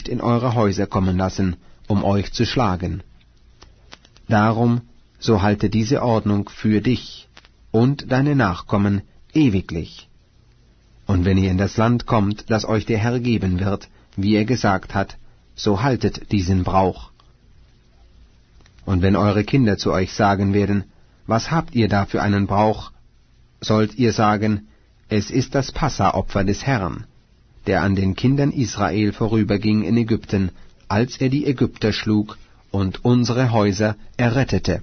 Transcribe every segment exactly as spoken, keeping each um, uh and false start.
nicht in eure Häuser kommen lassen, um euch zu schlagen. Darum, so halte diese Ordnung für dich und deine Nachkommen ewiglich. Und wenn ihr in das Land kommt, das euch der Herr geben wird, wie er gesagt hat, so haltet diesen Brauch. Und wenn eure Kinder zu euch sagen werden, was habt ihr da für einen Brauch, sollt ihr sagen, es ist das Passa-Opfer des Herrn, der an den Kindern Israel vorüberging in Ägypten, als er die Ägypter schlug und unsere Häuser errettete.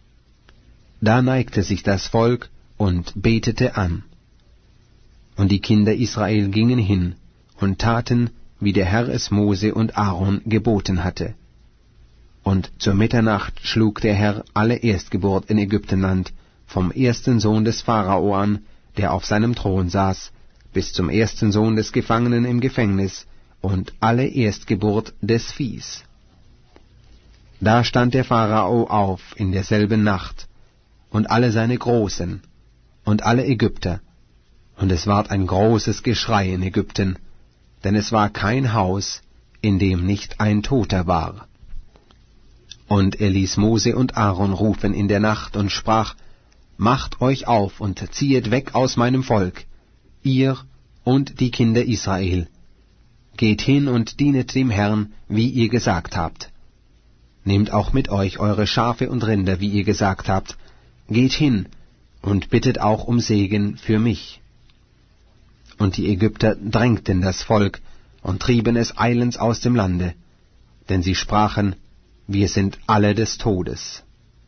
Da neigte sich das Volk und betete an. Und die Kinder Israel gingen hin und taten, wie der Herr es Mose und Aaron geboten hatte. Und zur Mitternacht schlug der Herr alle Erstgeburt in Ägyptenland, vom ersten Sohn des Pharao an, der auf seinem Thron saß, bis zum ersten Sohn des Gefangenen im Gefängnis, und alle Erstgeburt des Viehs. Da stand der Pharao auf in derselben Nacht, und alle seine Großen, und alle Ägypter, und es ward ein großes Geschrei in Ägypten, denn es war kein Haus, in dem nicht ein Toter war. Und er ließ Mose und Aaron rufen in der Nacht und sprach, Macht euch auf und ziehet weg aus meinem Volk, ihr und die Kinder Israel. Geht hin und dienet dem Herrn, wie ihr gesagt habt. Nehmt auch mit euch eure Schafe und Rinder, wie ihr gesagt habt. Geht hin und bittet auch um Segen für mich. Und die Ägypter drängten das Volk und trieben es eilends aus dem Lande, denn sie sprachen, wir sind alle des Todes.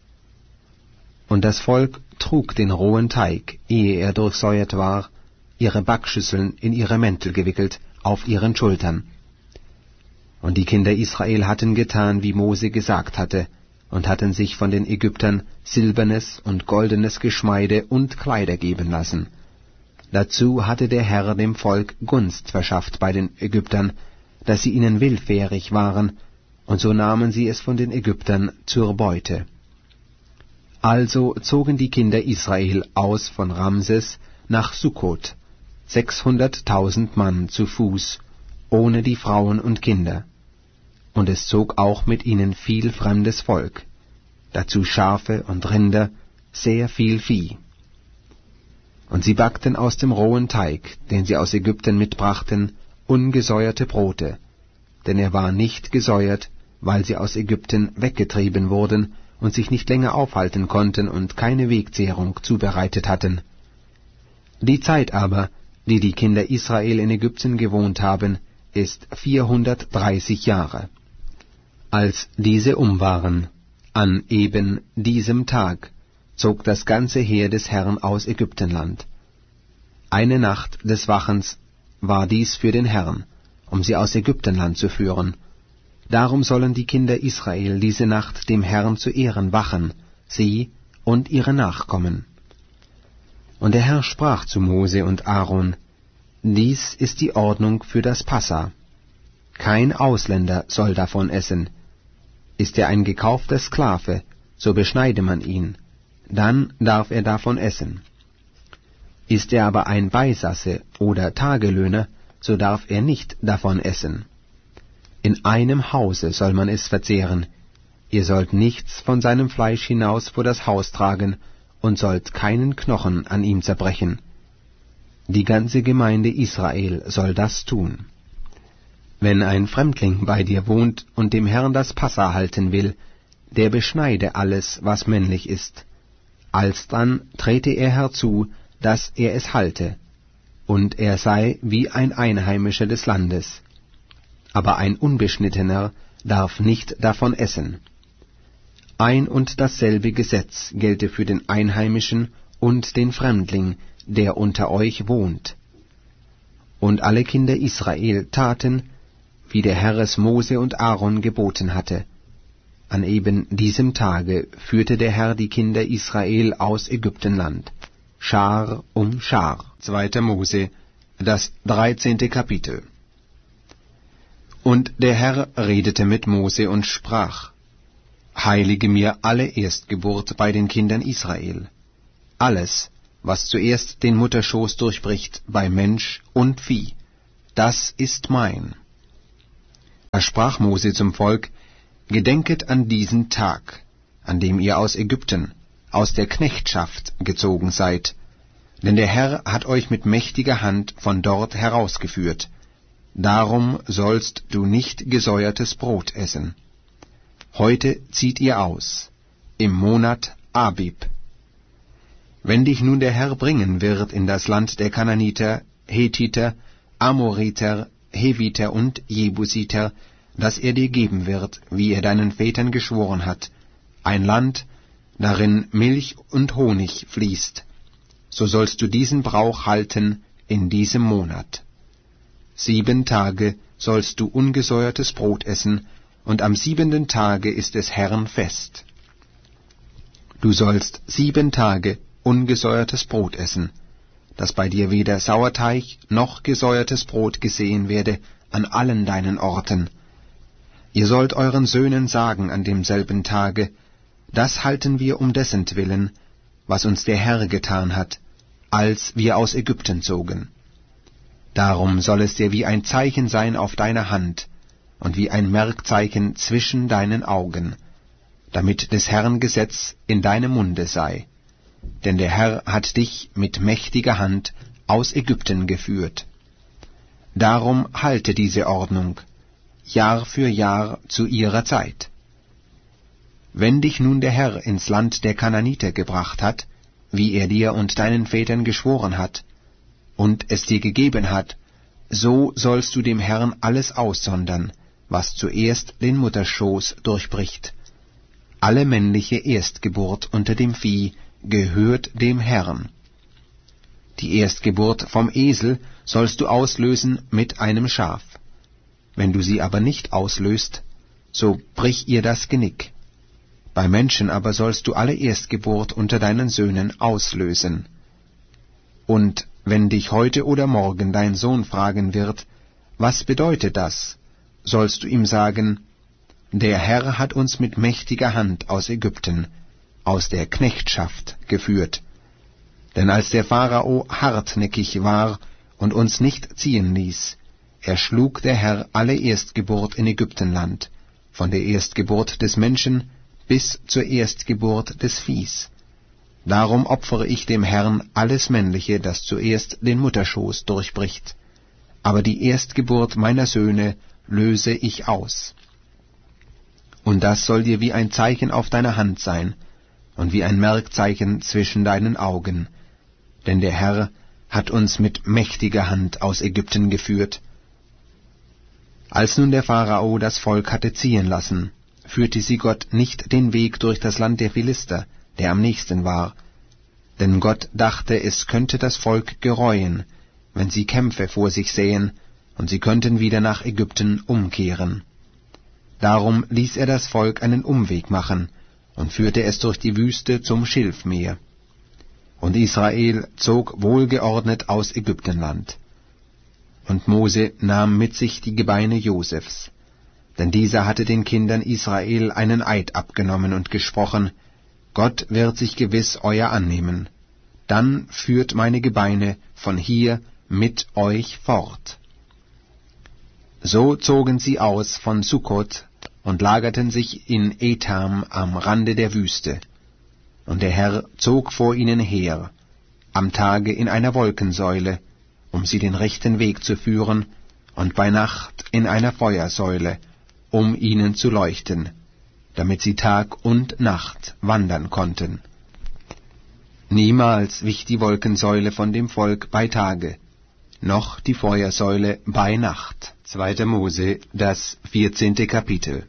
Und das Volk trug den rohen Teig, ehe er durchsäuert war, ihre Backschüsseln in ihre Mäntel gewickelt, auf ihren Schultern. Und die Kinder Israel hatten getan, wie Mose gesagt hatte, und hatten sich von den Ägyptern silbernes und goldenes Geschmeide und Kleider geben lassen. Dazu hatte der Herr dem Volk Gunst verschafft bei den Ägyptern, dass sie ihnen willfährig waren, und so nahmen sie es von den Ägyptern zur Beute. Also zogen die Kinder Israel aus von Ramses nach Sukkot, sechshunderttausend Mann zu Fuß, ohne die Frauen und Kinder. Und es zog auch mit ihnen viel fremdes Volk, dazu Schafe und Rinder, sehr viel Vieh. Und sie backten aus dem rohen Teig, den sie aus Ägypten mitbrachten, ungesäuerte Brote, denn er war nicht gesäuert, weil sie aus Ägypten weggetrieben wurden und sich nicht länger aufhalten konnten und keine Wegzehrung zubereitet hatten. Die Zeit aber, die die Kinder Israel in Ägypten gewohnt haben, ist vierhundertdreißig Jahre. Als diese um waren, an eben diesem Tag, zog das ganze Heer des Herrn aus Ägyptenland. Eine Nacht des Wachens war dies für den Herrn, um sie aus Ägyptenland zu führen. Darum sollen die Kinder Israel diese Nacht dem Herrn zu Ehren wachen, sie und ihre Nachkommen. Und der Herr sprach zu Mose und Aaron, Dies ist die Ordnung für das Passa. Kein Ausländer soll davon essen. Ist er ein gekaufter Sklave, so beschneide man ihn, dann darf er davon essen. Ist er aber ein Beisasse oder Tagelöhner, so darf er nicht davon essen. In einem Hause soll man es verzehren. Ihr sollt nichts von seinem Fleisch hinaus vor das Haus tragen und sollt keinen Knochen an ihm zerbrechen. Die ganze Gemeinde Israel soll das tun. Wenn ein Fremdling bei dir wohnt und dem Herrn das Passa halten will, der beschneide alles, was männlich ist. Alsdann trete er herzu, dass er es halte, und er sei wie ein Einheimischer des Landes. Aber ein Unbeschnittener darf nicht davon essen. Ein und dasselbe Gesetz gelte für den Einheimischen und den Fremdling, der unter euch wohnt. Und alle Kinder Israel taten, wie der Herr es Mose und Aaron geboten hatte. An eben diesem Tage führte der Herr die Kinder Israel aus Ägyptenland, Schar um Schar. Zweiter Mose, das dreizehnte Kapitel. Und der Herr redete mit Mose und sprach, Heilige mir alle Erstgeburt bei den Kindern Israel, alles, was zuerst den Mutterschoß durchbricht bei Mensch und Vieh, das ist mein. Da sprach Mose zum Volk: Gedenket an diesen Tag, an dem ihr aus Ägypten, aus der Knechtschaft gezogen seid, denn der Herr hat euch mit mächtiger Hand von dort herausgeführt. Darum sollst du nicht gesäuertes Brot essen. Heute zieht ihr aus, im Monat Abib. Wenn dich nun der Herr bringen wird in das Land der Kananiter, Hethiter, Amoriter, Heviter und Jebusiter, das er dir geben wird, wie er deinen Vätern geschworen hat, ein Land, darin Milch und Honig fließt, so sollst du diesen Brauch halten in diesem Monat. Sieben Tage sollst du ungesäuertes Brot essen, und am siebenten Tage ist des Herrn Fest. Du sollst sieben Tage ungesäuertes Brot essen, dass bei dir weder Sauerteig noch gesäuertes Brot gesehen werde an allen deinen Orten. Ihr sollt euren Söhnen sagen an demselben Tage: Das halten wir um dessentwillen, was uns der Herr getan hat, als wir aus Ägypten zogen. Darum soll es dir wie ein Zeichen sein auf deiner Hand und wie ein Merkzeichen zwischen deinen Augen, damit des Herrn Gesetz in deinem Munde sei. Denn der Herr hat dich mit mächtiger Hand aus Ägypten geführt. Darum halte diese Ordnung, Jahr für Jahr zu ihrer Zeit. Wenn dich nun der Herr ins Land der Kananiter gebracht hat, wie er dir und deinen Vätern geschworen hat, und es dir gegeben hat, so sollst du dem Herrn alles aussondern, was zuerst den Mutterschoß durchbricht. Alle männliche Erstgeburt unter dem Vieh gehört dem Herrn. Die Erstgeburt vom Esel sollst du auslösen mit einem Schaf. Wenn du sie aber nicht auslöst, so brich ihr das Genick. Bei Menschen aber sollst du alle Erstgeburt unter deinen Söhnen auslösen. Und wenn dich heute oder morgen dein Sohn fragen wird, was bedeutet das, sollst du ihm sagen: Der Herr hat uns mit mächtiger Hand aus Ägypten, aus der Knechtschaft geführt. Denn als der Pharao hartnäckig war und uns nicht ziehen ließ, erschlug der Herr alle Erstgeburt in Ägyptenland, von der Erstgeburt des Menschen bis zur Erstgeburt des Viehs. Darum opfere ich dem Herrn alles Männliche, das zuerst den Mutterschoß durchbricht. Aber die Erstgeburt meiner Söhne löse ich aus. Und das soll dir wie ein Zeichen auf deiner Hand sein und wie ein Merkzeichen zwischen deinen Augen. Denn der Herr hat uns mit mächtiger Hand aus Ägypten geführt. Als nun der Pharao das Volk hatte ziehen lassen, führte sie Gott nicht den Weg durch das Land der Philister, der am nächsten war. Denn Gott dachte, es könnte das Volk gereuen, wenn sie Kämpfe vor sich sähen, und sie könnten wieder nach Ägypten umkehren. Darum ließ er das Volk einen Umweg machen und führte es durch die Wüste zum Schilfmeer. Und Israel zog wohlgeordnet aus Ägyptenland. Und Mose nahm mit sich die Gebeine Josefs, denn dieser hatte den Kindern Israel einen Eid abgenommen und gesprochen: Gott wird sich gewiss euer annehmen. Dann führt meine Gebeine von hier mit euch fort. So zogen sie aus von Sukkot und lagerten sich in Etam am Rande der Wüste. Und der Herr zog vor ihnen her, am Tage in einer Wolkensäule, um sie den rechten Weg zu führen, und bei Nacht in einer Feuersäule, um ihnen zu leuchten, damit sie Tag und Nacht wandern konnten. Niemals wich die Wolkensäule von dem Volk bei Tage, noch die Feuersäule bei Nacht. Zweiter Mose, das vierzehnte Kapitel.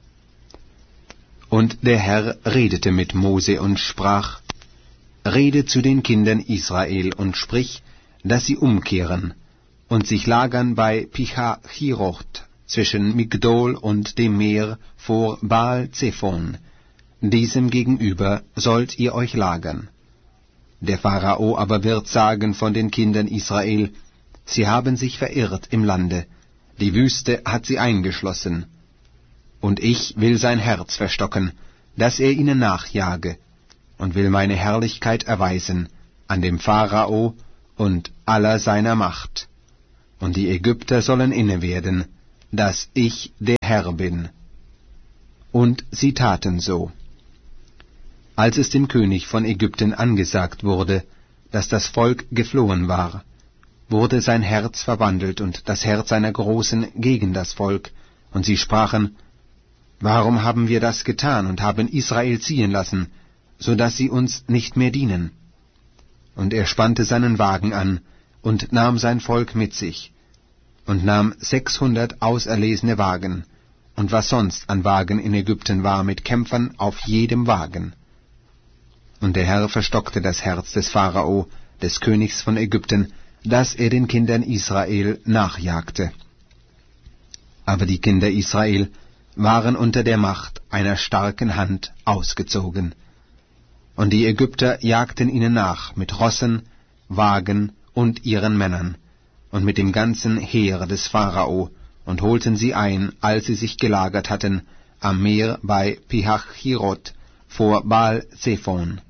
Und der Herr redete mit Mose und sprach: Rede zu den Kindern Israel und sprich, dass sie umkehren und sich lagern bei Pihahiroth zwischen Migdol und dem Meer vor Baal-Zephon. Diesem gegenüber sollt ihr euch lagern. Der Pharao aber wird sagen von den Kindern Israel: Sie haben sich verirrt im Lande, die Wüste hat sie eingeschlossen. Und ich will sein Herz verstocken, dass er ihnen nachjage, und will meine Herrlichkeit erweisen an dem Pharao und aller seiner Macht. Und die Ägypter sollen inne werden, dass ich der Herr bin. Und sie taten so. Als es dem König von Ägypten angesagt wurde, dass das Volk geflohen war, wurde sein Herz verwandelt und das Herz seiner Großen gegen das Volk, und sie sprachen, Warum haben wir das getan und haben Israel ziehen lassen, so dass sie uns nicht mehr dienen? Und er spannte seinen Wagen an und nahm sein Volk mit sich, und nahm sechshundert auserlesene Wagen, und was sonst an Wagen in Ägypten war, mit Kämpfern auf jedem Wagen. Und der Herr verstockte das Herz des Pharao, des Königs von Ägypten, dass er den Kindern Israel nachjagte. Aber die Kinder Israel waren unter der Macht einer starken Hand ausgezogen. Und die Ägypter jagten ihnen nach mit Rossen, Wagen und ihren Männern, und mit dem ganzen Heer des Pharao, und holten sie ein, als sie sich gelagert hatten, am Meer bei Pihachirot vor Baal-Zephon.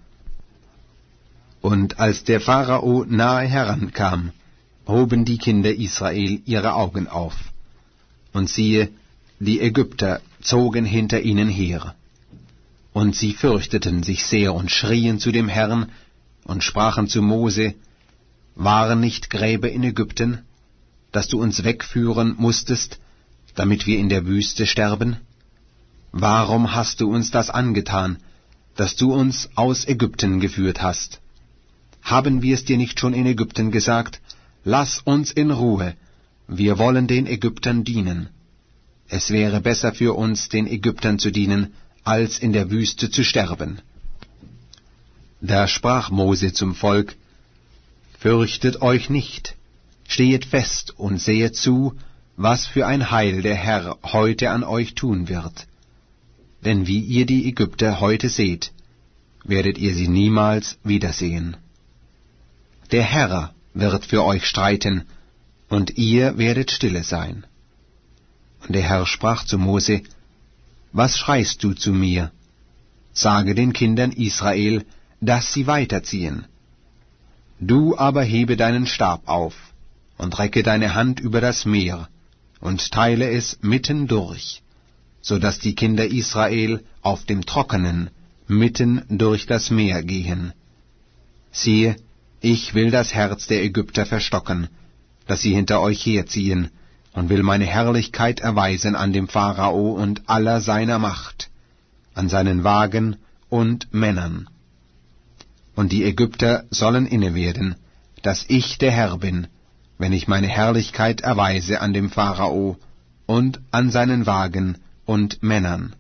Und als der Pharao nahe herankam, hoben die Kinder Israel ihre Augen auf. Und siehe, die Ägypter zogen hinter ihnen her. Und sie fürchteten sich sehr und schrien zu dem Herrn und sprachen zu Mose, Waren nicht Gräber in Ägypten, dass du uns wegführen musstest, damit wir in der Wüste sterben? Warum hast du uns das angetan, dass du uns aus Ägypten geführt hast? Haben wir es dir nicht schon in Ägypten gesagt, lass uns in Ruhe, wir wollen den Ägyptern dienen. Es wäre besser für uns, den Ägyptern zu dienen, als in der Wüste zu sterben. Da sprach Mose zum Volk, Fürchtet euch nicht, stehet fest und sehet zu, was für ein Heil der Herr heute an euch tun wird. Denn wie ihr die Ägypter heute seht, werdet ihr sie niemals wiedersehen. Der Herr wird für euch streiten, und ihr werdet stille sein. Und der Herr sprach zu Mose, Was schreist du zu mir? Sage den Kindern Israel, dass sie weiterziehen. Du aber hebe deinen Stab auf, und recke deine Hand über das Meer, und teile es mitten durch, so dass die Kinder Israel auf dem Trockenen mitten durch das Meer gehen. Siehe, ich will das Herz der Ägypter verstocken, dass sie hinter euch herziehen, und will meine Herrlichkeit erweisen an dem Pharao und aller seiner Macht, an seinen Wagen und Männern. Und die Ägypter sollen innewerden, dass ich der Herr bin, wenn ich meine Herrlichkeit erweise an dem Pharao und an seinen Wagen und Männern.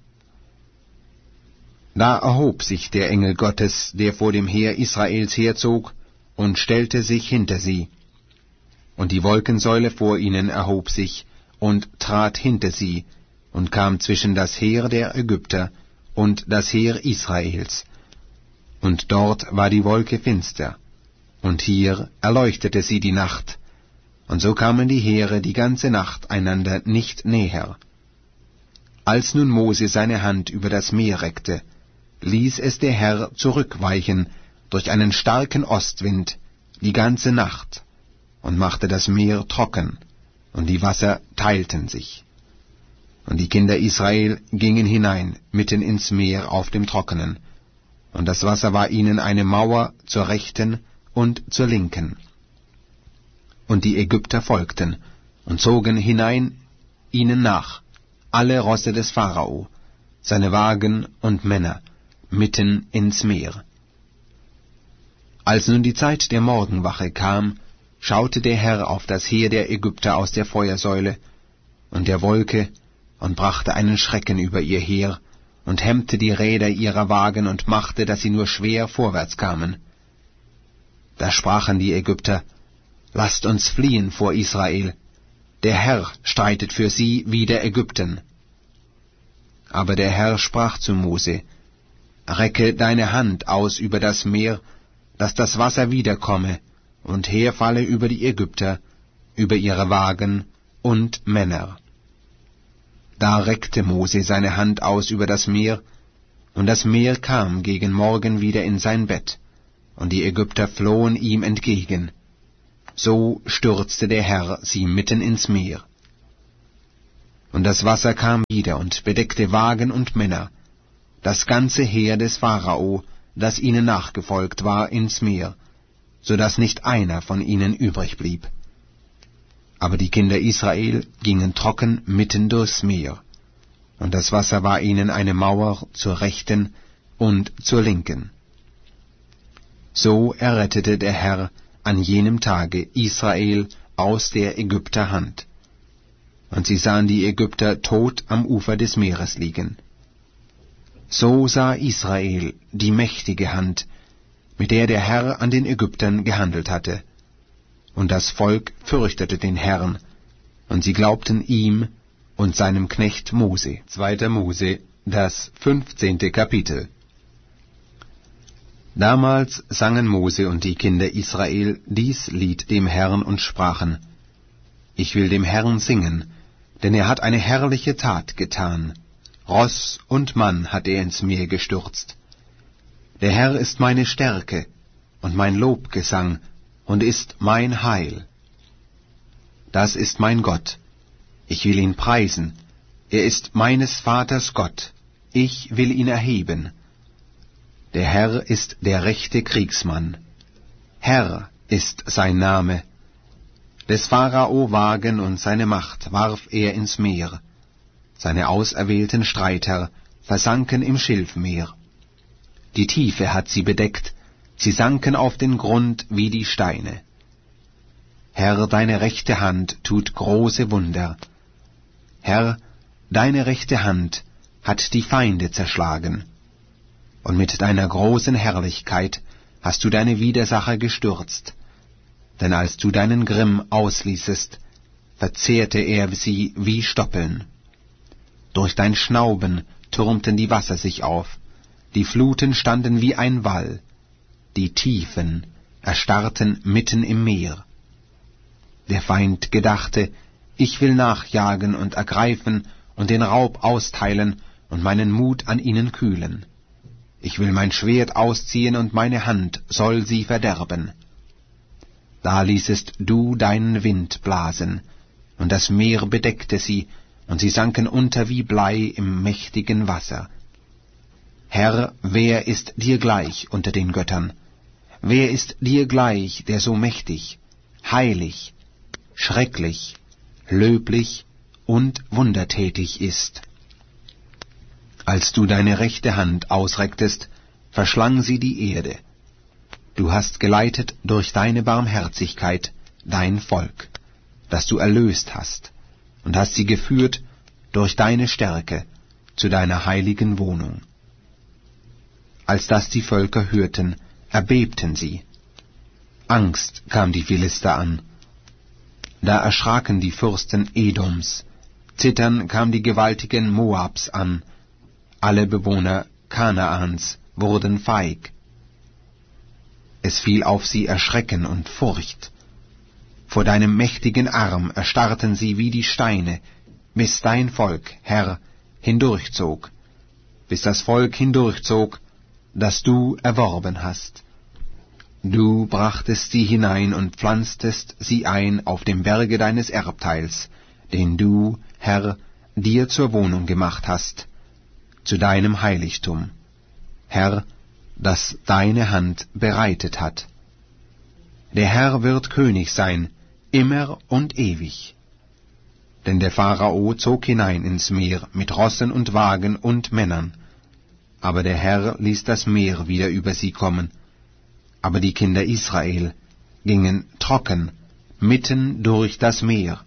Da erhob sich der Engel Gottes, der vor dem Heer Israels herzog, und stellte sich hinter sie. Und die Wolkensäule vor ihnen erhob sich und trat hinter sie und kam zwischen das Heer der Ägypter und das Heer Israels. Und dort war die Wolke finster, und hier erleuchtete sie die Nacht, und so kamen die Heere die ganze Nacht einander nicht näher. Als nun Mose seine Hand über das Meer reckte, ließ es der Herr zurückweichen durch einen starken Ostwind die ganze Nacht, und machte das Meer trocken, und die Wasser teilten sich. Und die Kinder Israel gingen hinein mitten ins Meer auf dem Trockenen, und das Wasser war ihnen eine Mauer zur rechten und zur linken. Und die Ägypter folgten und zogen hinein ihnen nach, alle Rosse des Pharao, seine Wagen und Männer, mitten ins Meer. Als nun die Zeit der Morgenwache kam, schaute der Herr auf das Heer der Ägypter aus der Feuersäule und der Wolke und brachte einen Schrecken über ihr Heer und hemmte die Räder ihrer Wagen und machte, dass sie nur schwer vorwärts kamen. Da sprachen die Ägypter, Lasst uns fliehen vor Israel, der Herr streitet für sie wider Ägypten. Aber der Herr sprach zu Mose, Recke deine Hand aus über das Meer, dass das Wasser wiederkomme und herfalle über die Ägypter, über ihre Wagen und Männer. Da reckte Mose seine Hand aus über das Meer, und das Meer kam gegen Morgen wieder in sein Bett, und die Ägypter flohen ihm entgegen. So stürzte der Herr sie mitten ins Meer. Und das Wasser kam wieder und bedeckte Wagen und Männer, das ganze Heer des Pharao, das ihnen nachgefolgt war, ins Meer, so dass nicht einer von ihnen übrig blieb. Aber die Kinder Israel gingen trocken mitten durchs Meer, und das Wasser war ihnen eine Mauer zur Rechten und zur Linken. So errettete der Herr an jenem Tage Israel aus der Ägypter Hand. Und sie sahen die Ägypter tot am Ufer des Meeres liegen. So sah Israel die mächtige Hand, mit der der Herr an den Ägyptern gehandelt hatte. Und das Volk fürchtete den Herrn, und sie glaubten ihm und seinem Knecht Mose. Zweiter Mose, das fünfzehnte Kapitel. Damals sangen Mose und die Kinder Israel dies Lied dem Herrn und sprachen: Ich will dem Herrn singen, denn er hat eine herrliche Tat getan. Ross und Mann hat er ins Meer gestürzt. Der Herr ist meine Stärke und mein Lobgesang und ist mein Heil. Das ist mein Gott. Ich will ihn preisen. Er ist meines Vaters Gott. Ich will ihn erheben. Der Herr ist der rechte Kriegsmann. Herr ist sein Name. Des Pharao Wagen und seine Macht warf er ins Meer. Seine auserwählten Streiter versanken im Schilfmeer. Die Tiefe hat sie bedeckt, sie sanken auf den Grund wie die Steine. Herr, deine rechte Hand tut große Wunder. Herr, deine rechte Hand hat die Feinde zerschlagen. Und mit deiner großen Herrlichkeit hast du deine Widersacher gestürzt. Denn als du deinen Grimm ausließest, verzehrte er sie wie Stoppeln. Durch dein Schnauben türmten die Wasser sich auf, die Fluten standen wie ein Wall, die Tiefen erstarrten mitten im Meer. Der Feind gedachte, ich will nachjagen und ergreifen und den Raub austeilen und meinen Mut an ihnen kühlen. Ich will mein Schwert ausziehen und meine Hand soll sie verderben. Da ließest du deinen Wind blasen, und das Meer bedeckte sie, und sie sanken unter wie Blei im mächtigen Wasser. Herr, wer ist dir gleich unter den Göttern? Wer ist dir gleich, der so mächtig, heilig, schrecklich, löblich und wundertätig ist? Als du deine rechte Hand ausrecktest, verschlang sie die Erde. Du hast geleitet durch deine Barmherzigkeit dein Volk, das du erlöst hast, und hast sie geführt durch deine Stärke zu deiner heiligen Wohnung. Als das die Völker hörten, erbebten sie. Angst kam die Philister an. Da erschraken die Fürsten Edoms, Zittern kam die gewaltigen Moabs an, alle Bewohner Kanaans wurden feig. Es fiel auf sie Erschrecken und Furcht. Vor deinem mächtigen Arm erstarrten sie wie die Steine, bis dein Volk, Herr, hindurchzog, bis das Volk hindurchzog, das du erworben hast. Du brachtest sie hinein und pflanztest sie ein auf dem Berge deines Erbteils, den du, Herr, dir zur Wohnung gemacht hast, zu deinem Heiligtum, Herr, das deine Hand bereitet hat. Der Herr wird König sein, immer und ewig. Denn der Pharao zog hinein ins Meer mit Rossen und Wagen und Männern, aber der Herr ließ das Meer wieder über sie kommen, aber die Kinder Israel gingen trocken mitten durch das Meer.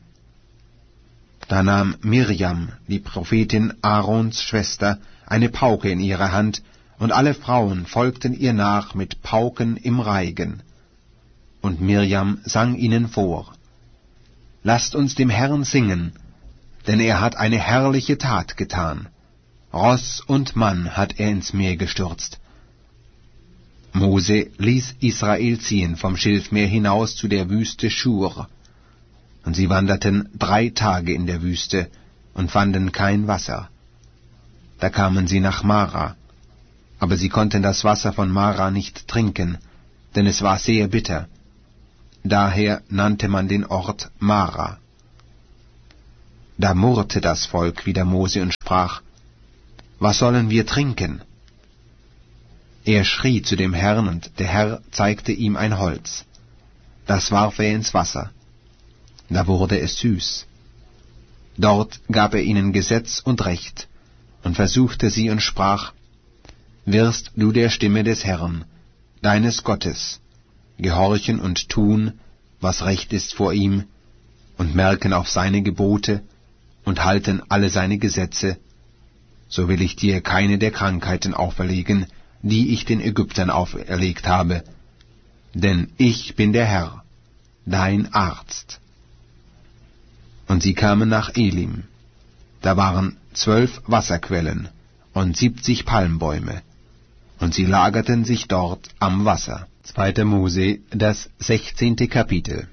Da nahm Mirjam, die Prophetin Aarons Schwester, eine Pauke in ihre Hand, und alle Frauen folgten ihr nach mit Pauken im Reigen. Und Mirjam sang ihnen vor: Lasst uns dem Herrn singen, denn er hat eine herrliche Tat getan. Ross und Mann hat er ins Meer gestürzt. Mose ließ Israel ziehen vom Schilfmeer hinaus zu der Wüste Schur. Und sie wanderten drei Tage in der Wüste und fanden kein Wasser. Da kamen sie nach Mara, aber sie konnten das Wasser von Mara nicht trinken, denn es war sehr bitter. Daher nannte man den Ort Mara. Da murrte das Volk wider Mose und sprach: Was sollen wir trinken? Er schrie zu dem Herrn, und der Herr zeigte ihm ein Holz. Das warf er ins Wasser. Da wurde es süß. Dort gab er ihnen Gesetz und Recht und versuchte sie und sprach: Wirst du der Stimme des Herrn, deines Gottes, gehorchen und tun, was recht ist vor ihm, und merken auf seine Gebote und halten alle seine Gesetze, so will ich dir keine der Krankheiten auferlegen, die ich den Ägyptern auferlegt habe, denn ich bin der Herr, dein Arzt. Und sie kamen nach Elim. Da waren zwölf Wasserquellen und siebzig Palmbäume, und sie lagerten sich dort am Wasser. Zweiter Mose, das sechzehnte Kapitel.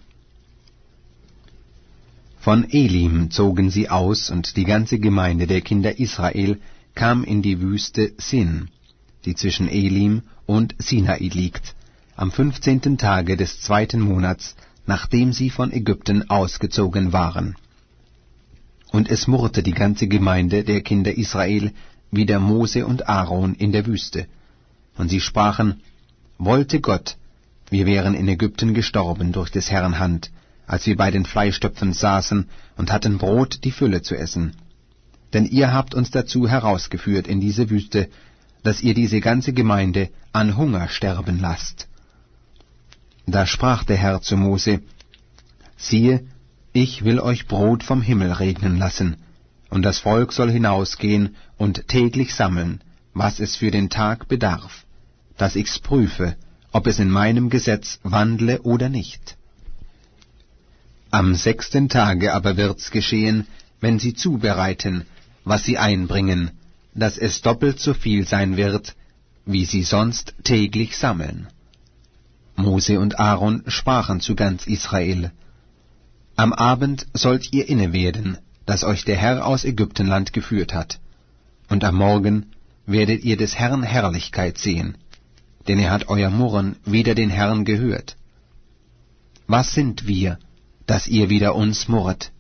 Von Elim zogen sie aus, und die ganze Gemeinde der Kinder Israel kam in die Wüste Sin, die zwischen Elim und Sinai liegt, am fünfzehnten Tage des zweiten Monats, nachdem sie von Ägypten ausgezogen waren. Und es murrte die ganze Gemeinde der Kinder Israel wider Mose und Aaron in der Wüste. Und sie sprachen: Wollte Gott, wir wären in Ägypten gestorben durch des Herrn Hand, als wir bei den Fleischtöpfen saßen und hatten Brot die Fülle zu essen. Denn ihr habt uns dazu herausgeführt in diese Wüste, dass ihr diese ganze Gemeinde an Hunger sterben lasst. Da sprach der Herr zu Mose: Siehe, ich will euch Brot vom Himmel regnen lassen, und das Volk soll hinausgehen und täglich sammeln, was es für den Tag bedarf, dass ich's prüfe, ob es in meinem Gesetz wandle oder nicht. Am sechsten Tage aber wird's geschehen, wenn sie zubereiten, was sie einbringen, dass es doppelt so viel sein wird, wie sie sonst täglich sammeln. Mose und Aaron sprachen zu ganz Israel: Am Abend sollt ihr inne werden, dass euch der Herr aus Ägyptenland geführt hat, und am Morgen werdet ihr des Herrn Herrlichkeit sehen, denn er hat euer Murren wider den Herrn gehört. Was sind wir, dass ihr wider uns murret?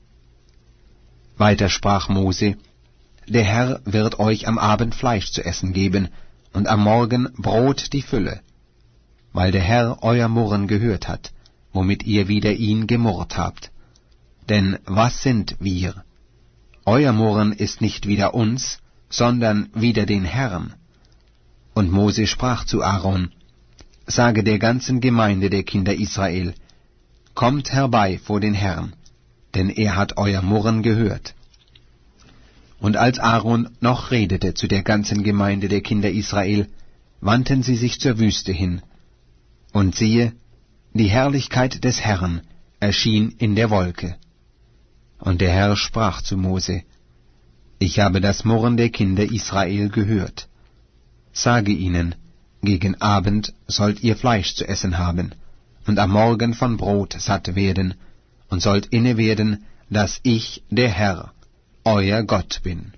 Weiter sprach Mose: Der Herr wird euch am Abend Fleisch zu essen geben, und am Morgen Brot die Fülle, weil der Herr euer Murren gehört hat, womit ihr wider ihn gemurrt habt. Denn was sind wir? Euer Murren ist nicht wider uns, sondern wider den Herrn. Und Mose sprach zu Aaron: Sage der ganzen Gemeinde der Kinder Israel: Kommt herbei vor den Herrn, denn er hat euer Murren gehört. Und als Aaron noch redete zu der ganzen Gemeinde der Kinder Israel, wandten sie sich zur Wüste hin. Und siehe, die Herrlichkeit des Herrn erschien in der Wolke. Und der Herr sprach zu Mose: Ich habe das Murren der Kinder Israel gehört. Sage ihnen, gegen Abend sollt ihr Fleisch zu essen haben, und am Morgen von Brot satt werden, und sollt inne werden, dass ich, der Herr, euer Gott bin.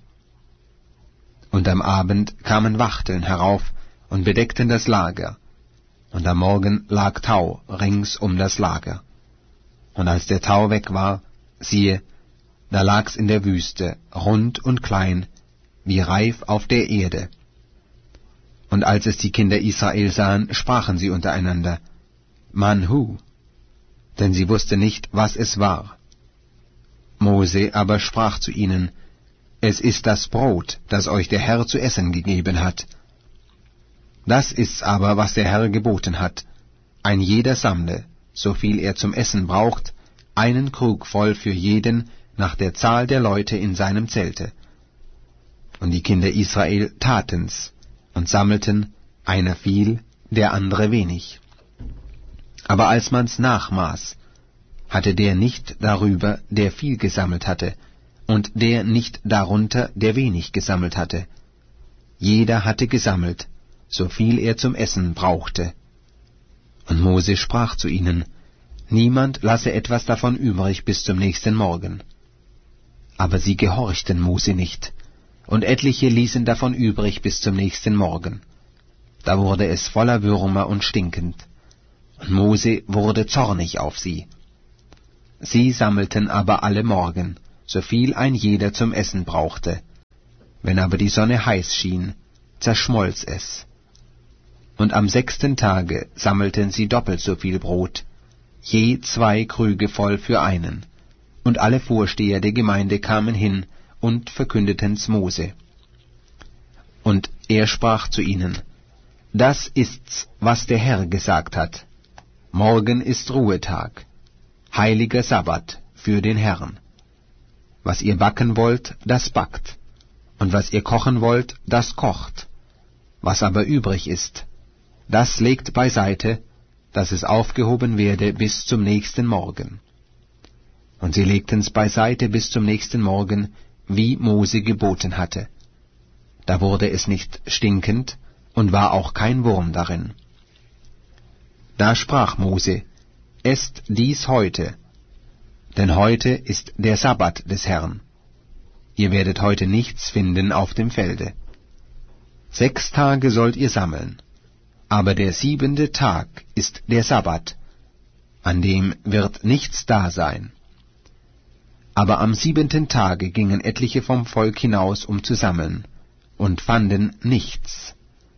Und am Abend kamen Wachteln herauf und bedeckten das Lager, und am Morgen lag Tau rings um das Lager. Und als der Tau weg war, siehe, da lag's in der Wüste, rund und klein, wie Reif auf der Erde. Und als es die Kinder Israel sahen, sprachen sie untereinander: Manhu, denn sie wussten nicht, was es war. Mose aber sprach zu ihnen: Es ist das Brot, das euch der Herr zu essen gegeben hat. Das ist's aber, was der Herr geboten hat: Ein jeder sammle, so viel er zum Essen braucht, einen Krug voll für jeden, nach der Zahl der Leute in seinem Zelte. Und die Kinder Israel taten's und sammelten, einer viel, der andere wenig. Aber als man's nachmaß, hatte der nicht darüber, der viel gesammelt hatte, und der nicht darunter, der wenig gesammelt hatte. Jeder hatte gesammelt, so viel er zum Essen brauchte. Und Mose sprach zu ihnen: Niemand lasse etwas davon übrig bis zum nächsten Morgen. Aber sie gehorchten Mose nicht, und etliche ließen davon übrig bis zum nächsten Morgen. Da wurde es voller Würmer und stinkend, und Mose wurde zornig auf sie. Sie sammelten aber alle Morgen, so viel ein jeder zum Essen brauchte. Wenn aber die Sonne heiß schien, zerschmolz es. Und am sechsten Tage sammelten sie doppelt so viel Brot, je zwei Krüge voll für einen. Und alle Vorsteher der Gemeinde kamen hin und verkündeten's Mose. Und er sprach zu ihnen: Das ist's, was der Herr gesagt hat. Morgen ist Ruhetag, heiliger Sabbat für den Herrn. Was ihr backen wollt, das backt, und was ihr kochen wollt, das kocht. Was aber übrig ist, das legt beiseite, dass es aufgehoben werde bis zum nächsten Morgen. Und sie legten's beiseite bis zum nächsten Morgen, wie Mose geboten hatte. Da wurde es nicht stinkend, und war auch kein Wurm darin. Da sprach Mose: Esst dies heute, denn heute ist der Sabbat des Herrn. Ihr werdet heute nichts finden auf dem Felde. Sechs Tage sollt ihr sammeln, aber der siebente Tag ist der Sabbat, an dem wird nichts da sein. Aber am siebenten Tage gingen etliche vom Volk hinaus, um zu sammeln, und fanden nichts.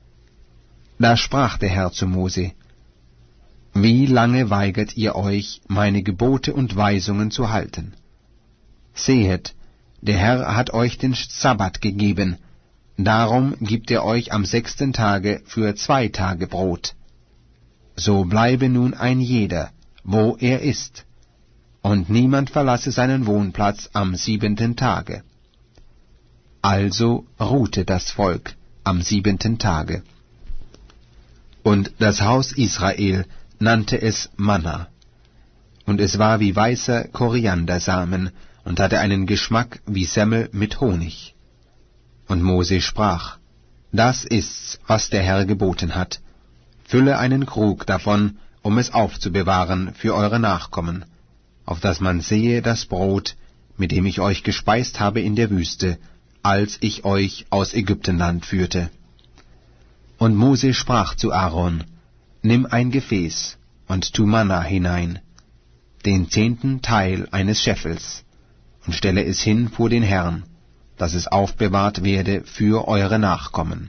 Da sprach der Herr zu Mose: Wie lange weigert ihr euch, meine Gebote und Weisungen zu halten? Sehet, der Herr hat euch den Sabbat gegeben, darum gibt er euch am sechsten Tage für zwei Tage Brot. So bleibe nun ein jeder, wo er ist, und niemand verlasse seinen Wohnplatz am siebenten Tage. Also ruhte das Volk am siebenten Tage. Und das Haus Israel nannte es Manna, und es war wie weißer Koriandersamen und hatte einen Geschmack wie Semmel mit Honig. Und Mose sprach: Das ist's, was der Herr geboten hat. Fülle einen Krug davon, um es aufzubewahren für eure Nachkommen, auf dass man sehe das Brot, mit dem ich euch gespeist habe in der Wüste, als ich euch aus Ägyptenland führte. Und Mose sprach zu Aaron: Nimm ein Gefäß und tu Manna hinein, den zehnten Teil eines Scheffels, und stelle es hin vor den Herrn, dass es aufbewahrt werde für eure Nachkommen.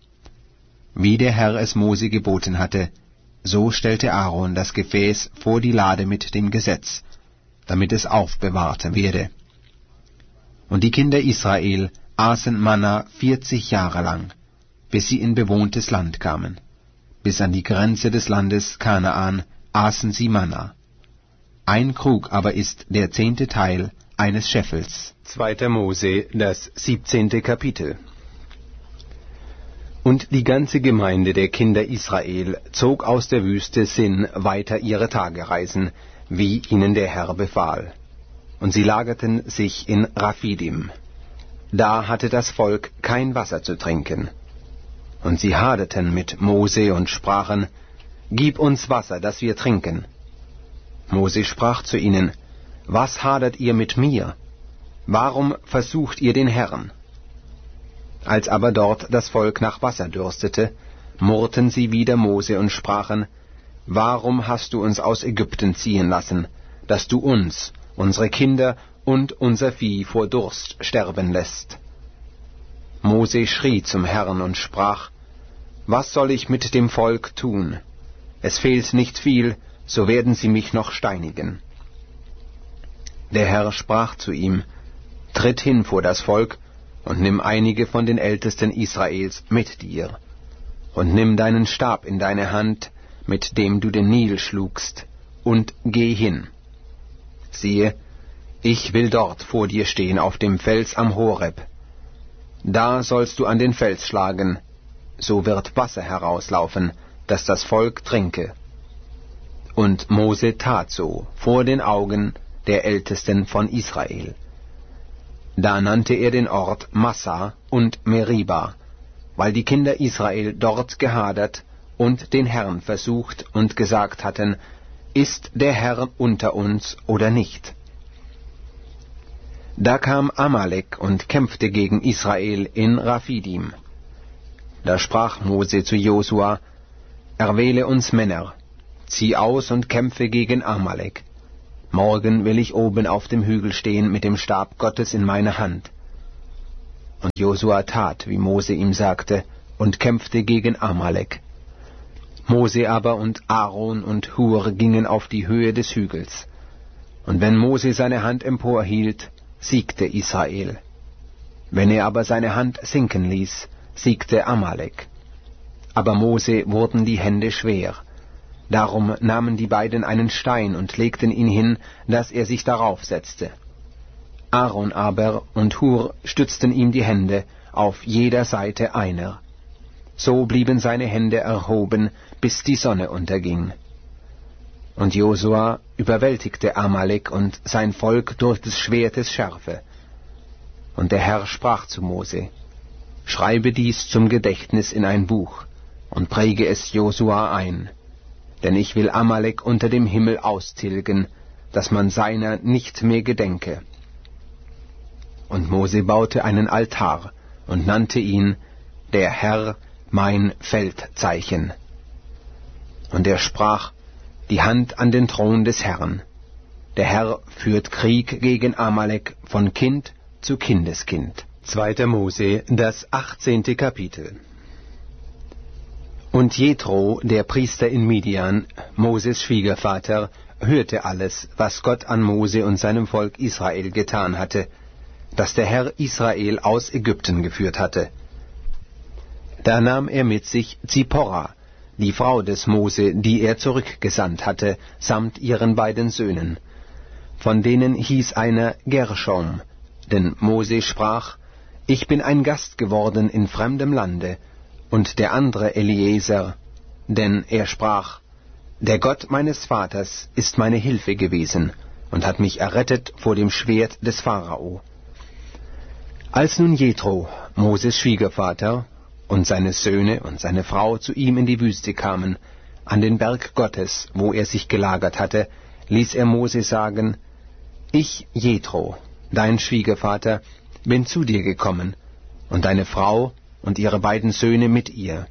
Wie der Herr es Mose geboten hatte, so stellte Aaron das Gefäß vor die Lade mit dem Gesetz, damit es aufbewahrt werde. Und die Kinder Israel aßen Manna vierzig Jahre lang, bis sie in bewohntes Land kamen. Bis an die Grenze des Landes Kanaan aßen sie Manna. Ein Krug aber ist der zehnte Teil eines Scheffels. Zweiter Mose, das siebzehnte Kapitel. Und die ganze Gemeinde der Kinder Israel zog aus der Wüste Sin weiter ihre Tagereisen, wie ihnen der Herr befahl. Und sie lagerten sich in Raphidim. Da hatte das Volk kein Wasser zu trinken. Und sie haderten mit Mose und sprachen: Gib uns Wasser, dass wir trinken. Mose sprach zu ihnen: Was hadert ihr mit mir? Warum versucht ihr den Herrn? Als aber dort das Volk nach Wasser dürstete, murrten sie wider Mose und sprachen: Warum hast du uns aus Ägypten ziehen lassen, dass du uns, unsere Kinder und unser Vieh vor Durst sterben lässt? Mose schrie zum Herrn und sprach: Was soll ich mit dem Volk tun? Es fehlt nicht viel, so werden sie mich noch steinigen. Der Herr sprach zu ihm: Tritt hin vor das Volk und nimm einige von den Ältesten Israels mit dir, und nimm deinen Stab in deine Hand, mit dem du den Nil schlugst, und geh hin. Siehe, ich will dort vor dir stehen auf dem Fels am Horeb. Da sollst du an den Fels schlagen, so wird Wasser herauslaufen, dass das Volk trinke. Und Mose tat so vor den Augen der Ältesten von Israel. Da nannte er den Ort Massa und Meriba, weil die Kinder Israel dort gehadert und den Herrn versucht und gesagt hatten: Ist der Herr unter uns oder nicht? Da kam Amalek und kämpfte gegen Israel in Raphidim. Da sprach Mose zu Josua: Erwähle uns Männer, zieh aus und kämpfe gegen Amalek, Morgen will ich oben auf dem Hügel stehen mit dem Stab Gottes in meiner Hand. Und Josua tat, wie Mose ihm sagte, und kämpfte gegen Amalek. Mose aber und Aaron und Hur gingen auf die Höhe des Hügels. Und wenn Mose seine Hand emporhielt, siegte Israel. Wenn er aber seine Hand sinken ließ, siegte Amalek. Aber Mose wurden die Hände schwer. Darum nahmen die beiden einen Stein und legten ihn hin, dass er sich darauf setzte. Aaron aber und Hur stützten ihm die Hände, auf jeder Seite einer. So blieben seine Hände erhoben, bis die Sonne unterging. Und Josua überwältigte Amalek und sein Volk durch des Schwertes Schärfe. Und der Herr sprach zu Mose: Schreibe dies zum Gedächtnis in ein Buch und präge es Josua ein, denn ich will Amalek unter dem Himmel austilgen, dass man seiner nicht mehr gedenke. Und Mose baute einen Altar und nannte ihn der Herr mein Feldzeichen. Und er sprach: Die Hand an den Thron des Herrn. Der Herr führt Krieg gegen Amalek von Kind zu Kindeskind. Zweiter Mose, das achtzehnte Kapitel. Und Jethro, der Priester in Midian, Moses Schwiegervater, hörte alles, was Gott an Mose und seinem Volk Israel getan hatte, dass der Herr Israel aus Ägypten geführt hatte. Da nahm er mit sich Zipporah, die Frau des Mose, die er zurückgesandt hatte, samt ihren beiden Söhnen. Von denen hieß einer Gershom, denn Mose sprach: Ich bin ein Gast geworden in fremdem Lande, und der andere Eliezer, denn er sprach: Der Gott meines Vaters ist meine Hilfe gewesen und hat mich errettet vor dem Schwert des Pharao. Als nun Jethro, Moses Schwiegervater, und seine Söhne und seine Frau zu ihm in die Wüste kamen, an den Berg Gottes, wo er sich gelagert hatte, ließ er Mose sagen: Ich, Jethro, dein Schwiegervater, bin zu dir gekommen, und deine Frau und ihre beiden Söhne mit ihr.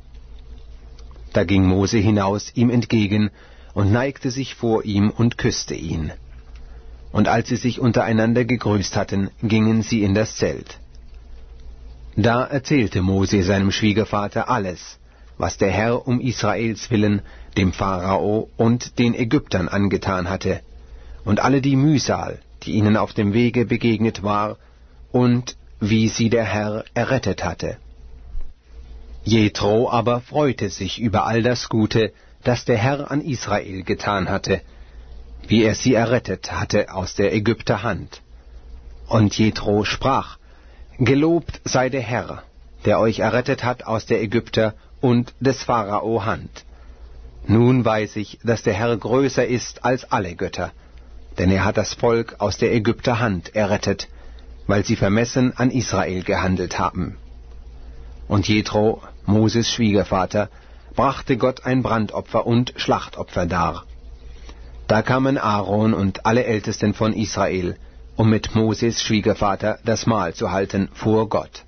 Da ging Mose hinaus ihm entgegen und neigte sich vor ihm und küsste ihn. Und als sie sich untereinander gegrüßt hatten, gingen sie in das Zelt. Da erzählte Mose seinem Schwiegervater alles, was der Herr um Israels willen dem Pharao und den Ägyptern angetan hatte, und alle die Mühsal, die ihnen auf dem Wege begegnet war, und wie sie der Herr errettet hatte. Jethro aber freute sich über all das Gute, das der Herr an Israel getan hatte, wie er sie errettet hatte aus der Ägypter Hand. Und Jethro sprach: Gelobt sei der Herr, der euch errettet hat aus der Ägypter und des Pharao Hand. Nun weiß ich, dass der Herr größer ist als alle Götter, denn er hat das Volk aus der Ägypter Hand errettet, weil sie vermessen an Israel gehandelt haben. Und Jethro, Moses Schwiegervater, brachte Gott ein Brandopfer und Schlachtopfer dar. Da kamen Aaron und alle Ältesten von Israel, um mit Moses Schwiegervater das Mahl zu halten vor Gott.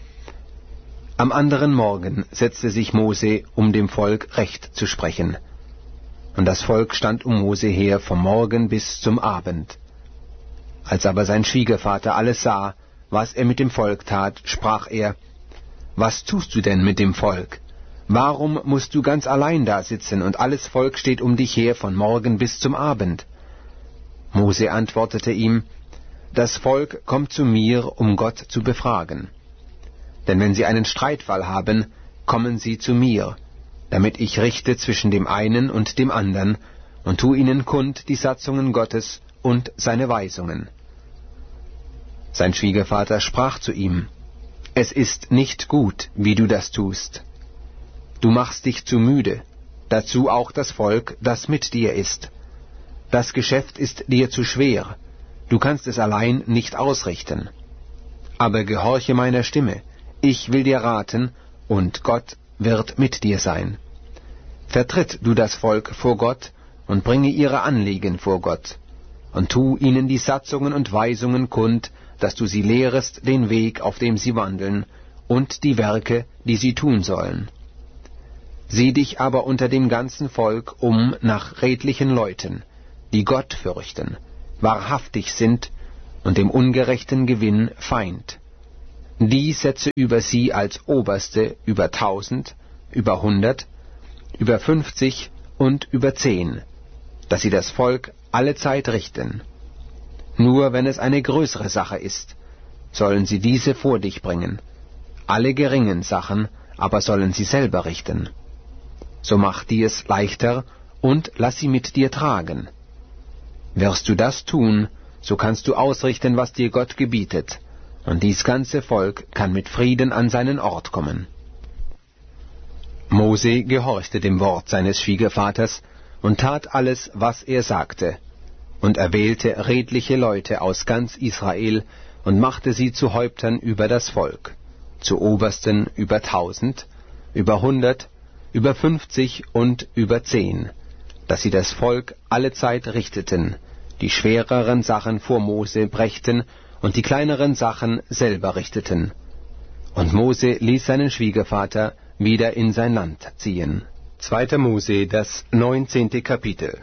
Am anderen Morgen setzte sich Mose, um dem Volk Recht zu sprechen. Und das Volk stand um Mose her vom Morgen bis zum Abend. Als aber sein Schwiegervater alles sah, was er mit dem Volk tat, sprach er: Was tust du denn mit dem Volk? Warum musst du ganz allein da sitzen, und alles Volk steht um dich her von Morgen bis zum Abend? Mose antwortete ihm: Das Volk kommt zu mir, um Gott zu befragen. Denn wenn sie einen Streitfall haben, kommen sie zu mir, damit ich richte zwischen dem einen und dem andern und tu ihnen kund die Satzungen Gottes und seine Weisungen. Sein Schwiegervater sprach zu ihm: Es ist nicht gut, wie du das tust. Du machst dich zu müde, dazu auch das Volk, das mit dir ist. Das Geschäft ist dir zu schwer, du kannst es allein nicht ausrichten. Aber gehorche meiner Stimme, ich will dir raten, und Gott wird mit dir sein. Vertritt du das Volk vor Gott und bringe ihre Anliegen vor Gott, und tu ihnen die Satzungen und Weisungen kund, dass du sie lehrest den Weg, auf dem sie wandeln, und die Werke, die sie tun sollen. Sieh dich aber unter dem ganzen Volk um nach redlichen Leuten, die Gott fürchten, wahrhaftig sind und dem ungerechten Gewinn Feind. Die setze über sie als Oberste über tausend, über hundert, über fünfzig und über zehn, dass sie das Volk allezeit richten. Nur wenn es eine größere Sache ist, sollen sie diese vor dich bringen. Alle geringen Sachen aber sollen sie selber richten. So mach dir's leichter und lass sie mit dir tragen. Wirst du das tun, so kannst du ausrichten, was dir Gott gebietet, und dies ganze Volk kann mit Frieden an seinen Ort kommen. Mose gehorchte dem Wort seines Schwiegervaters und tat alles, was er sagte, und erwählte redliche Leute aus ganz Israel und machte sie zu Häuptern über das Volk, zu Obersten über tausend, über hundert, über fünfzig und über zehn, dass sie das Volk allezeit richteten, die schwereren Sachen vor Mose brächten und die kleineren Sachen selber richteten. Und Mose ließ seinen Schwiegervater wieder in sein Land ziehen. Zweiter Mose, das neunzehnte Kapitel.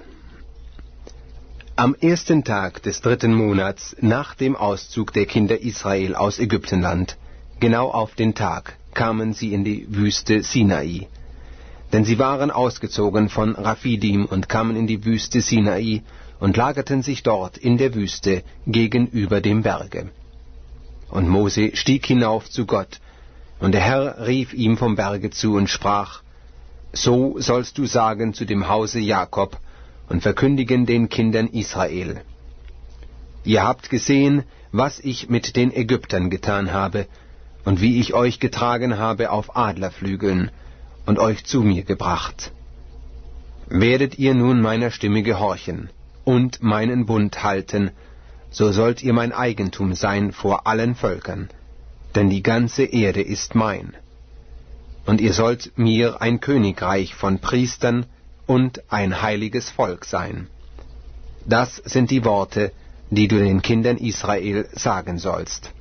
Am ersten Tag des dritten Monats nach dem Auszug der Kinder Israel aus Ägyptenland, genau auf den Tag, kamen sie in die Wüste Sinai. Denn sie waren ausgezogen von Raphidim und kamen in die Wüste Sinai und lagerten sich dort in der Wüste gegenüber dem Berge. Und Mose stieg hinauf zu Gott, und der Herr rief ihm vom Berge zu und sprach: So sollst du sagen zu dem Hause Jakob und verkündigen den Kindern Israel: Ihr habt gesehen, was ich mit den Ägyptern getan habe, und wie ich euch getragen habe auf Adlerflügeln und euch zu mir gebracht. Werdet ihr nun meiner Stimme gehorchen und meinen Bund halten, so sollt ihr mein Eigentum sein vor allen Völkern, denn die ganze Erde ist mein. Und ihr sollt mir ein Königreich von Priestern und ein heiliges Volk sein. Das sind die Worte, die du den Kindern Israel sagen sollst.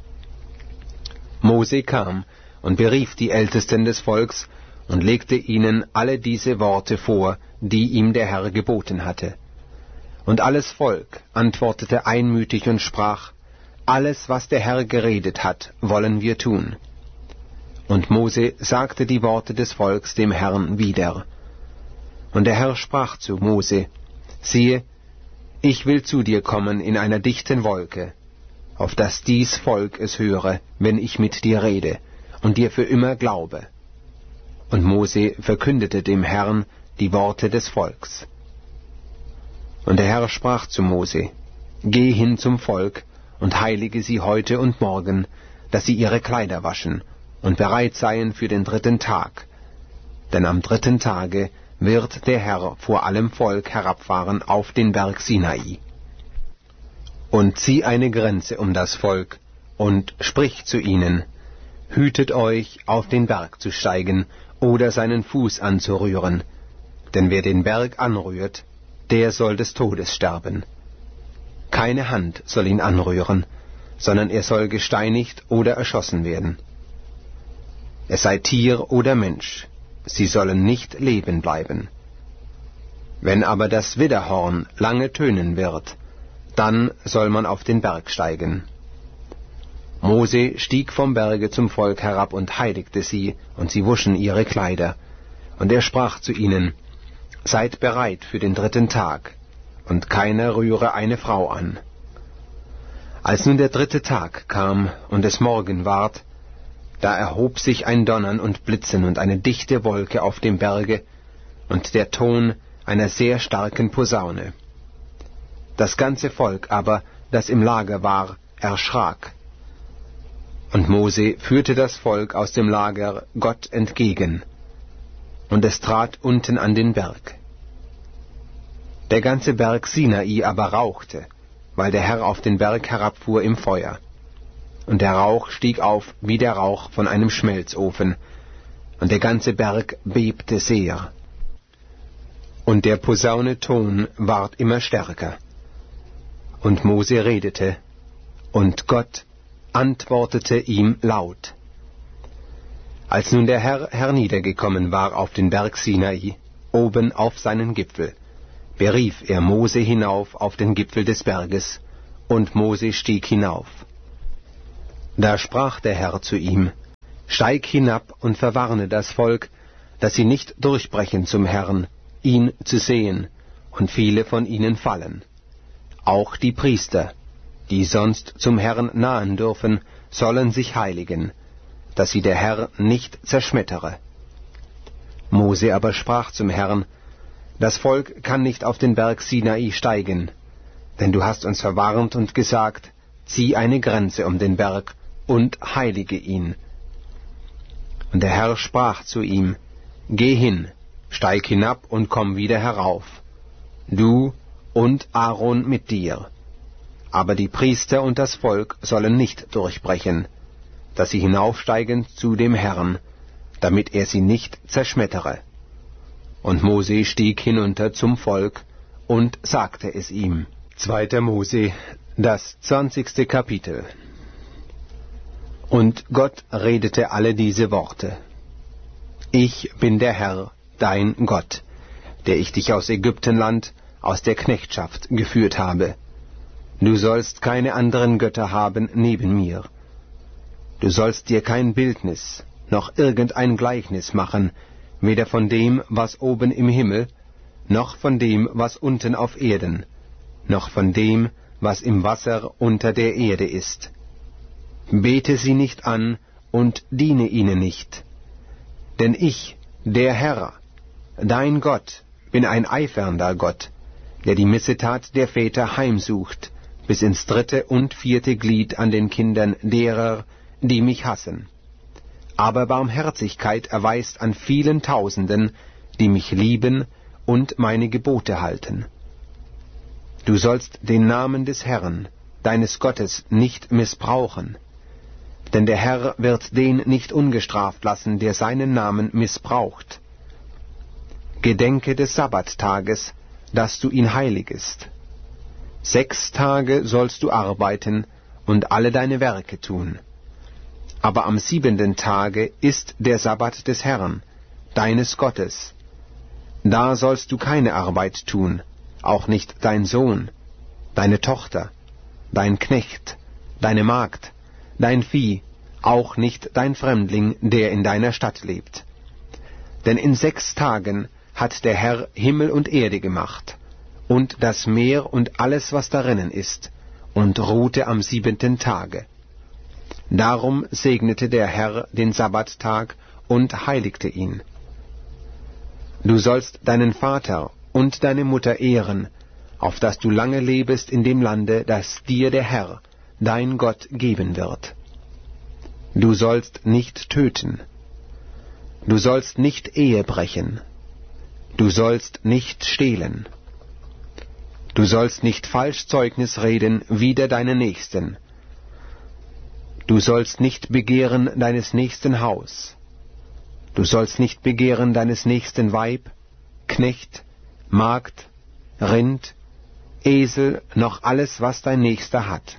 Mose kam und berief die Ältesten des Volks und legte ihnen alle diese Worte vor, die ihm der Herr geboten hatte. Und alles Volk antwortete einmütig und sprach: Alles, was der Herr geredet hat, wollen wir tun. Und Mose sagte die Worte des Volks dem Herrn wieder. Und der Herr sprach zu Mose: Siehe, ich will zu dir kommen in einer dichten Wolke, auf dass dies Volk es höre, wenn ich mit dir rede, und dir für immer glaube. Und Mose verkündete dem Herrn die Worte des Volks. Und der Herr sprach zu Mose: Geh hin zum Volk und heilige sie heute und morgen, dass sie ihre Kleider waschen und bereit seien für den dritten Tag. Denn am dritten Tage wird der Herr vor allem Volk herabfahren auf den Berg Sinai. Und zieh eine Grenze um das Volk und sprich zu ihnen: Hütet euch, auf den Berg zu steigen oder seinen Fuß anzurühren, denn wer den Berg anrührt, der soll des Todes sterben. Keine Hand soll ihn anrühren, sondern er soll gesteinigt oder erschossen werden. Es sei Tier oder Mensch, sie sollen nicht leben bleiben. Wenn aber das Widderhorn lange tönen wird, dann soll man auf den Berg steigen. Mose stieg vom Berge zum Volk herab und heiligte sie, und sie wuschen ihre Kleider. Und er sprach zu ihnen: Seid bereit für den dritten Tag, und keiner rühre eine Frau an. Als nun der dritte Tag kam und es Morgen ward, da erhob sich ein Donnern und Blitzen und eine dichte Wolke auf dem Berge und der Ton einer sehr starken Posaune. Das ganze Volk aber, das im Lager war, erschrak. Und Mose führte das Volk aus dem Lager Gott entgegen, und es trat unten an den Berg. Der ganze Berg Sinai aber rauchte, weil der Herr auf den Berg herabfuhr im Feuer. Und der Rauch stieg auf wie der Rauch von einem Schmelzofen, und der ganze Berg bebte sehr. Und der Posaune Ton ward immer stärker. Und Mose redete, und Gott antwortete ihm laut. Als nun der Herr herniedergekommen war auf den Berg Sinai, oben auf seinen Gipfel, berief er Mose hinauf auf den Gipfel des Berges, und Mose stieg hinauf. Da sprach der Herr zu ihm: Steig hinab und verwarne das Volk, dass sie nicht durchbrechen zum Herrn, ihn zu sehen, und viele von ihnen fallen. Auch die Priester, die sonst zum Herrn nahen dürfen, sollen sich heiligen, dass sie der Herr nicht zerschmettere. Mose aber sprach zum Herrn: Das Volk kann nicht auf den Berg Sinai steigen, denn du hast uns verwarnt und gesagt, zieh eine Grenze um den Berg und heilige ihn. Und der Herr sprach zu ihm: Geh hin, steig hinab und komm wieder herauf, du und Aaron mit dir. Aber die Priester und das Volk sollen nicht durchbrechen, dass sie hinaufsteigen zu dem Herrn, damit er sie nicht zerschmettere. Und Mose stieg hinunter zum Volk und sagte es ihm. Zweiter Mose, das zwanzigste Kapitel. Und Gott redete alle diese Worte: Ich bin der Herr, dein Gott, der ich dich aus Ägyptenland, aus der Knechtschaft geführt habe. Du sollst keine anderen Götter haben neben mir. Du sollst dir kein Bildnis, noch irgendein Gleichnis machen, weder von dem, was oben im Himmel, noch von dem, was unten auf Erden, noch von dem, was im Wasser unter der Erde ist. Bete sie nicht an und diene ihnen nicht. Denn ich, der Herr, dein Gott, bin ein eifernder Gott, der die Missetat der Väter heimsucht, bis ins dritte und vierte Glied an den Kindern derer, die mich hassen. Aber Barmherzigkeit erweist an vielen Tausenden, die mich lieben und meine Gebote halten. Du sollst den Namen des Herrn, deines Gottes, nicht missbrauchen, denn der Herr wird den nicht ungestraft lassen, der seinen Namen missbraucht. Gedenke des Sabbattages, dass du ihn heiligest. Sechs Tage sollst du arbeiten und alle deine Werke tun. Aber am siebenten Tage ist der Sabbat des Herrn, deines Gottes. Da sollst du keine Arbeit tun, auch nicht dein Sohn, deine Tochter, dein Knecht, deine Magd, dein Vieh, auch nicht dein Fremdling, der in deiner Stadt lebt. Denn in sechs Tagen hat der Herr Himmel und Erde gemacht, und das Meer und alles, was darinnen ist, und ruhte am siebenten Tage. Darum segnete der Herr den Sabbattag und heiligte ihn. Du sollst deinen Vater und deine Mutter ehren, auf dass du lange lebest in dem Lande, das dir der Herr, dein Gott, geben wird. Du sollst nicht töten. Du sollst nicht Ehe brechen. Du sollst nicht stehlen. Du sollst nicht falsch Zeugnis reden wider deinen Nächsten. Du sollst nicht begehren deines nächsten Haus. Du sollst nicht begehren deines nächsten Weib, Knecht, Magd, Rind, Esel, noch alles, was dein Nächster hat.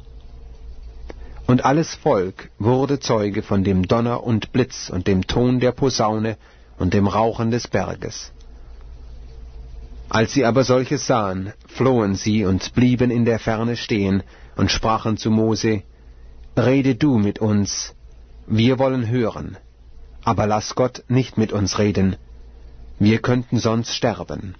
Und alles Volk wurde Zeuge von dem Donner und Blitz und dem Ton der Posaune und dem Rauchen des Berges. Als sie aber solches sahen, flohen sie und blieben in der Ferne stehen und sprachen zu Mose: Rede du mit uns, wir wollen hören, aber lass Gott nicht mit uns reden, wir könnten sonst sterben.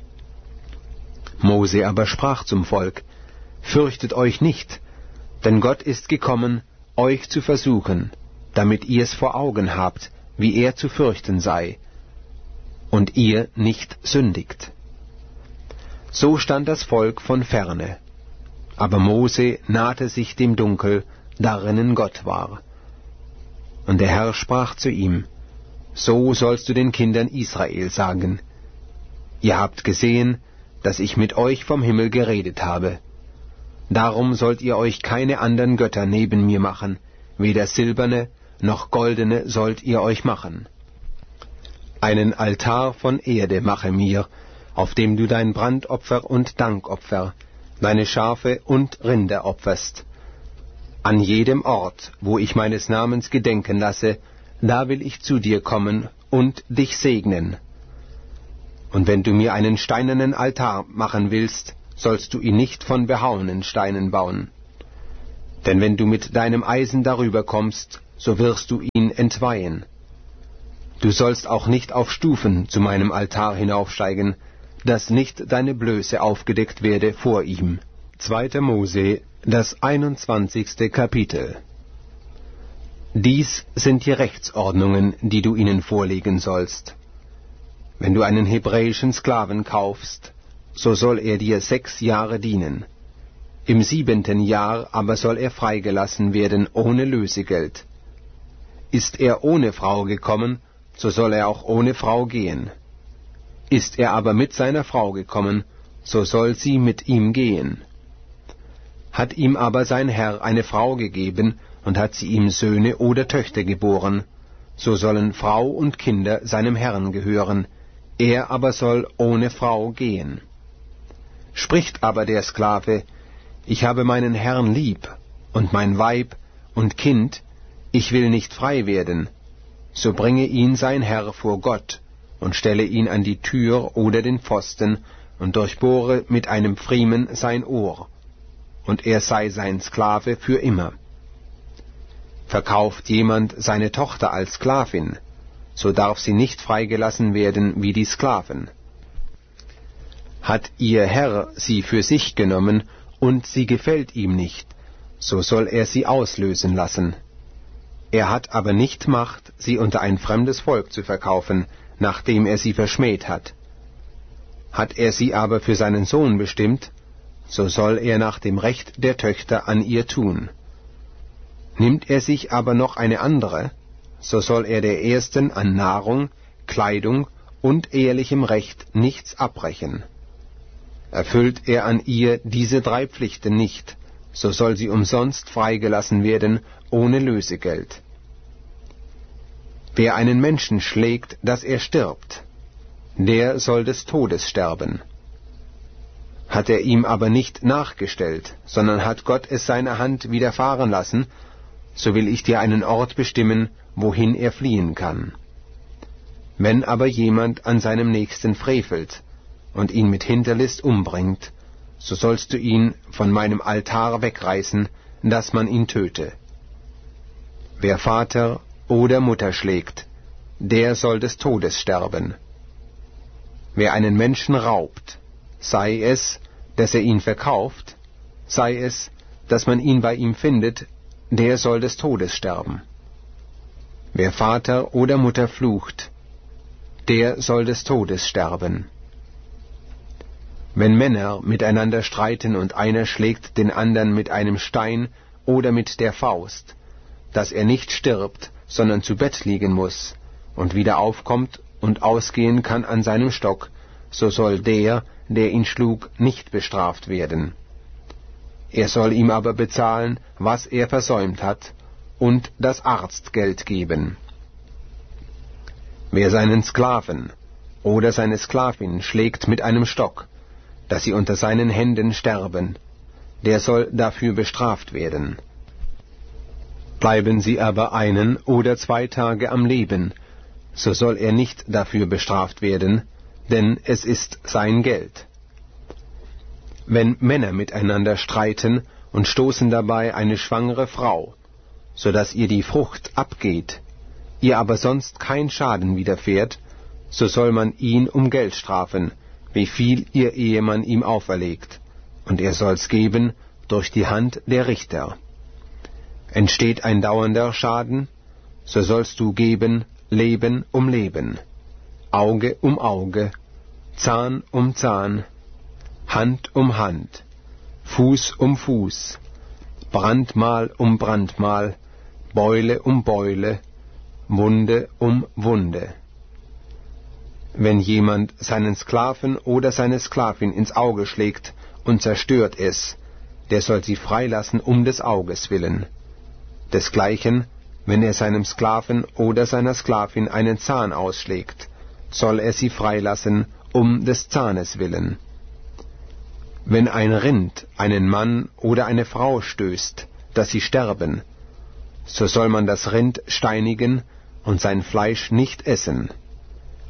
Mose aber sprach zum Volk: Fürchtet euch nicht, denn Gott ist gekommen, euch zu versuchen, damit ihr es vor Augen habt, wie er zu fürchten sei, und ihr nicht sündigt. So stand das Volk von ferne, aber Mose nahte sich dem Dunkel, darinnen Gott war. Und der Herr sprach zu ihm: So sollst du den Kindern Israel sagen: Ihr habt gesehen, dass ich mit euch vom Himmel geredet habe. Darum sollt ihr euch keine anderen Götter neben mir machen, weder silberne noch goldene sollt ihr euch machen. Einen Altar von Erde mache mir, auf dem du dein Brandopfer und Dankopfer, deine Schafe und Rinder opferst. An jedem Ort, wo ich meines Namens gedenken lasse, da will ich zu dir kommen und dich segnen. Und wenn du mir einen steinernen Altar machen willst, sollst du ihn nicht von behauenen Steinen bauen. Denn wenn du mit deinem Eisen darüber kommst, so wirst du ihn entweihen. Du sollst auch nicht auf Stufen zu meinem Altar hinaufsteigen, dass nicht deine Blöße aufgedeckt werde vor ihm. zweiter Mose, das einundzwanzigste Kapitel. Dies sind die Rechtsordnungen, die du ihnen vorlegen sollst. Wenn du einen hebräischen Sklaven kaufst, so soll er dir sechs Jahre dienen. Im siebenten Jahr aber soll er freigelassen werden ohne Lösegeld. Ist er ohne Frau gekommen, so soll er auch ohne Frau gehen. Ist er aber mit seiner Frau gekommen, so soll sie mit ihm gehen. Hat ihm aber sein Herr eine Frau gegeben und hat sie ihm Söhne oder Töchter geboren, so sollen Frau und Kinder seinem Herrn gehören, er aber soll ohne Frau gehen. Spricht aber der Sklave, ich habe meinen Herrn lieb, und mein Weib und Kind, ich will nicht frei werden, so bringe ihn sein Herr vor Gott und stelle ihn an die Tür oder den Pfosten und durchbohre mit einem Pfriemen sein Ohr, und er sei sein Sklave für immer. Verkauft jemand seine Tochter als Sklavin, so darf sie nicht freigelassen werden wie die Sklaven. Hat ihr Herr sie für sich genommen und sie gefällt ihm nicht, so soll er sie auslösen lassen. Er hat aber nicht Macht, sie unter ein fremdes Volk zu verkaufen, nachdem er sie verschmäht hat. Hat er sie aber für seinen Sohn bestimmt, so soll er nach dem Recht der Töchter an ihr tun. Nimmt er sich aber noch eine andere, so soll er der ersten an Nahrung, Kleidung und ehrlichem Recht nichts abbrechen. Erfüllt er an ihr diese drei Pflichten nicht, so soll sie umsonst freigelassen werden, ohne Lösegeld. Wer einen Menschen schlägt, dass er stirbt, der soll des Todes sterben. Hat er ihm aber nicht nachgestellt, sondern hat Gott es seiner Hand widerfahren lassen, so will ich dir einen Ort bestimmen, wohin er fliehen kann. Wenn aber jemand an seinem Nächsten frevelt und ihn mit Hinterlist umbringt, so sollst du ihn von meinem Altar wegreißen, dass man ihn töte. Wer Vater oder Mutter schlägt, der soll des Todes sterben. Wer einen Menschen raubt, sei es, dass er ihn verkauft, sei es, dass man ihn bei ihm findet, der soll des Todes sterben. Wer Vater oder Mutter flucht, der soll des Todes sterben. Wenn Männer miteinander streiten und einer schlägt den andern mit einem Stein oder mit der Faust, dass er nicht stirbt, sondern zu Bett liegen muß und wieder aufkommt und ausgehen kann an seinem Stock, so soll der, der ihn schlug, nicht bestraft werden. Er soll ihm aber bezahlen, was er versäumt hat, und das Arztgeld geben. Wer seinen Sklaven oder seine Sklavin schlägt mit einem Stock, dass sie unter seinen Händen sterben, der soll dafür bestraft werden. Bleiben sie aber einen oder zwei Tage am Leben, so soll er nicht dafür bestraft werden, denn es ist sein Geld. Wenn Männer miteinander streiten und stoßen dabei eine schwangere Frau, so dass ihr die Frucht abgeht, ihr aber sonst kein Schaden widerfährt, so soll man ihn um Geld strafen, wie viel ihr Ehemann ihm auferlegt, und er soll's geben durch die Hand der Richter. Entsteht ein dauernder Schaden, so sollst du geben Leben um Leben, Auge um Auge, Zahn um Zahn, Hand um Hand, Fuß um Fuß, Brandmal um Brandmal, Beule um Beule, Wunde um Wunde. Wenn jemand seinen Sklaven oder seine Sklavin ins Auge schlägt und zerstört es, der soll sie freilassen um des Auges willen. Desgleichen, wenn er seinem Sklaven oder seiner Sklavin einen Zahn ausschlägt, soll er sie freilassen um des Zahnes willen. Wenn ein Rind einen Mann oder eine Frau stößt, dass sie sterben, so soll man das Rind steinigen und sein Fleisch nicht essen.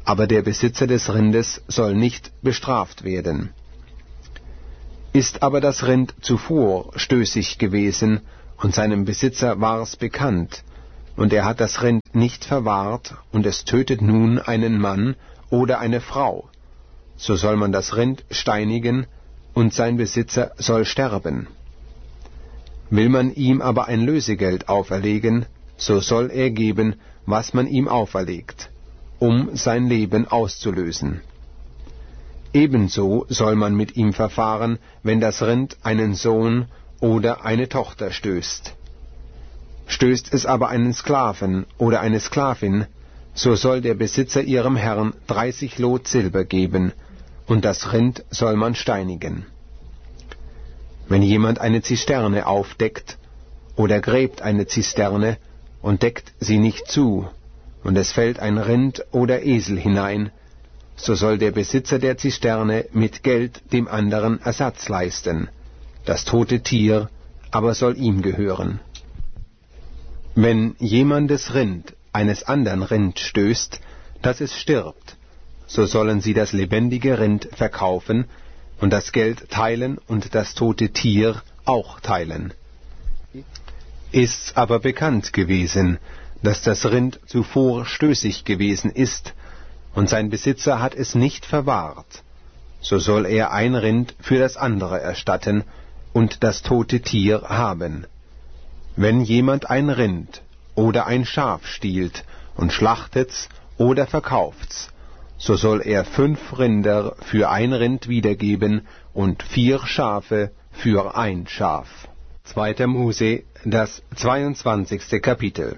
aber der Besitzer des Rindes soll nicht bestraft werden. Ist aber das Rind zuvor stößig gewesen, und seinem Besitzer war's bekannt, und er hat das Rind nicht verwahrt, und es tötet nun einen Mann oder eine Frau, so soll man das Rind steinigen, und sein Besitzer soll sterben. Will man ihm aber ein Lösegeld auferlegen, so soll er geben, was man ihm auferlegt, um sein Leben auszulösen. Ebenso soll man mit ihm verfahren, wenn das Rind einen Sohn oder eine Tochter stößt. Stößt es aber einen Sklaven oder eine Sklavin, so soll der Besitzer ihrem Herrn dreißig Lot Silber geben, und das Rind soll man steinigen. Wenn jemand eine Zisterne aufdeckt oder gräbt eine Zisterne und deckt sie nicht zu, und es fällt ein Rind oder Esel hinein, so soll der Besitzer der Zisterne mit Geld dem anderen Ersatz leisten. Das tote Tier aber soll ihm gehören. Wenn jemandes Rind eines anderen Rind stößt, dass es stirbt, so sollen sie das lebendige Rind verkaufen und das Geld teilen und das tote Tier auch teilen. Ist's aber bekannt gewesen, dass das Rind zuvor stößig gewesen ist, und sein Besitzer hat es nicht verwahrt, so soll er ein Rind für das andere erstatten und das tote Tier haben. Wenn jemand ein Rind oder ein Schaf stiehlt und schlachtet's oder verkauft's, so soll er fünf Rinder für ein Rind wiedergeben und vier Schafe für ein Schaf. Zweiter Mose, das zweiundzwanzigste Kapitel.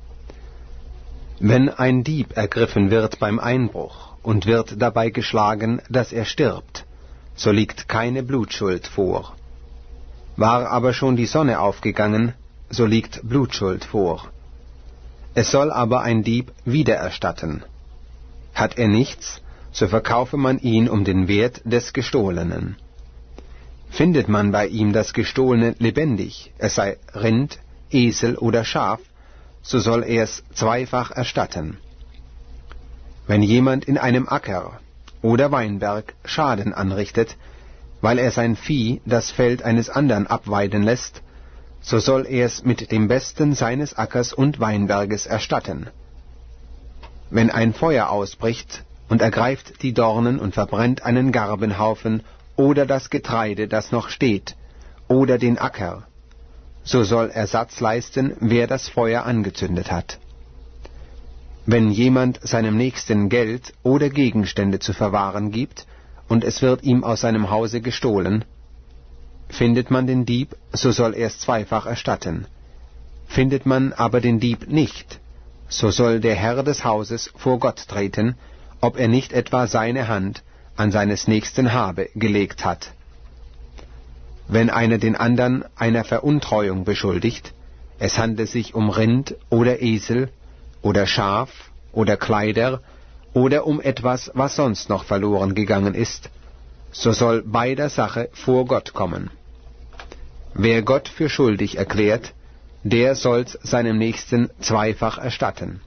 Wenn ein Dieb ergriffen wird beim Einbruch und wird dabei geschlagen, dass er stirbt, so liegt keine Blutschuld vor. War aber schon die Sonne aufgegangen, so liegt Blutschuld vor. Es soll aber ein Dieb wiedererstatten. Hat er nichts, so verkaufe man ihn um den Wert des Gestohlenen. Findet man bei ihm das Gestohlene lebendig, es sei Rind, Esel oder Schaf, so soll er es zweifach erstatten. Wenn jemand in einem Acker oder Weinberg Schaden anrichtet, weil er sein Vieh das Feld eines anderen abweiden lässt, so soll er es mit dem Besten seines Ackers und Weinberges erstatten. Wenn ein Feuer ausbricht und ergreift die Dornen und verbrennt einen Garbenhaufen oder das Getreide, das noch steht, oder den Acker, so soll Ersatz leisten, wer das Feuer angezündet hat. Wenn jemand seinem Nächsten Geld oder Gegenstände zu verwahren gibt, und es wird ihm aus seinem Hause gestohlen, findet man den Dieb, so soll er es zweifach erstatten. Findet man aber den Dieb nicht, so soll der Herr des Hauses vor Gott treten, ob er nicht etwa seine Hand an seines Nächsten Habe gelegt hat. Wenn einer den anderen einer Veruntreuung beschuldigt, es handle sich um Rind oder Esel oder Schaf oder Kleider oder um etwas, was sonst noch verloren gegangen ist, so soll bei der Sache vor Gott kommen. Wer Gott für schuldig erklärt, der soll's seinem Nächsten zweifach erstatten.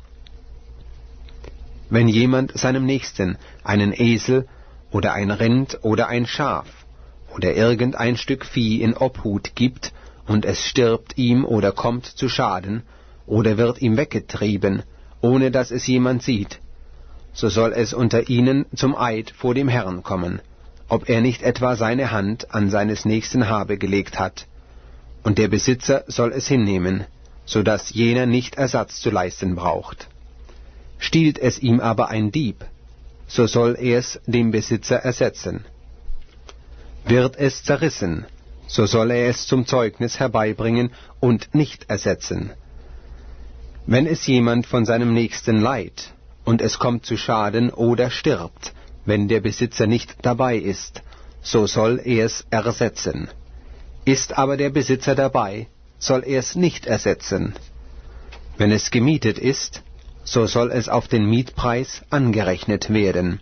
Wenn jemand seinem Nächsten einen Esel oder ein Rind oder ein Schaf oder irgendein Stück Vieh in Obhut gibt, und es stirbt ihm oder kommt zu Schaden, oder wird ihm weggetrieben, ohne dass es jemand sieht, so soll es unter ihnen zum Eid vor dem Herrn kommen, ob er nicht etwa seine Hand an seines Nächsten Habe gelegt hat, und der Besitzer soll es hinnehmen, so dass jener nicht Ersatz zu leisten braucht. Stiehlt es ihm aber ein Dieb, so soll er es dem Besitzer ersetzen. Wird es zerrissen, so soll er es zum Zeugnis herbeibringen und nicht ersetzen. Wenn es jemand von seinem Nächsten leiht, und es kommt zu Schaden oder stirbt, wenn der Besitzer nicht dabei ist, so soll er es ersetzen. Ist aber der Besitzer dabei, soll er es nicht ersetzen. Wenn es gemietet ist, so soll es auf den Mietpreis angerechnet werden.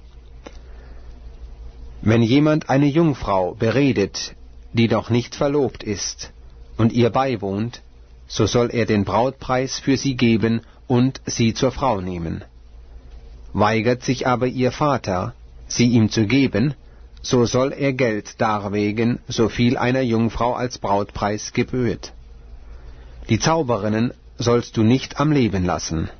Wenn jemand eine Jungfrau beredet, die noch nicht verlobt ist, und ihr beiwohnt, so soll er den Brautpreis für sie geben und sie zur Frau nehmen. Weigert sich aber ihr Vater, sie ihm zu geben, so soll er Geld darlegen, so viel einer Jungfrau als Brautpreis gebührt. Die Zauberinnen sollst du nicht am Leben lassen.